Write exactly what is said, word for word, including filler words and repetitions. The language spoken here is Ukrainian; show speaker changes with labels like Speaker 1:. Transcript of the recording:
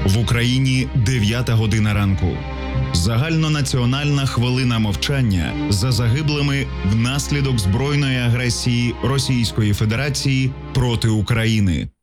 Speaker 1: В Україні дев'ята година ранку. Загальнонаціональна хвилина мовчання за загиблими внаслідок збройної агресії Російської Федерації проти України.